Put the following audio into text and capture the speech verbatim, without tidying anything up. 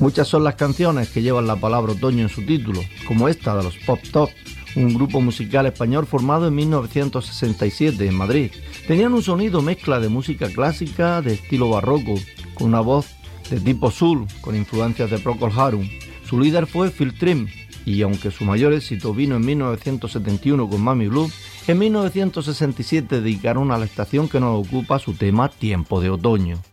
Muchas son las canciones que llevan la palabra otoño en su título, como esta de los Pop Top, un grupo musical español formado en mil novecientos sesenta y siete en Madrid. Tenían un sonido mezcla de música clásica de estilo barroco, con una voz de tipo soul, con influencias de Procol Harum. Su líder fue Phil Trim, y aunque su mayor éxito vino en mil novecientos setenta y uno con Mami Blue, en mil novecientos sesenta y siete dedicaron a la estación que nos ocupa su tema Tiempo de Otoño.